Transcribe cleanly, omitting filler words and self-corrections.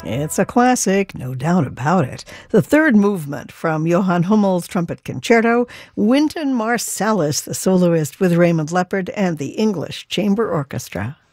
It's a classic, no doubt about it. The third movement from Johann Hummel's Trumpet Concerto, Wynton Marsalis, the soloist with Raymond Leppard, and the English Chamber Orchestra.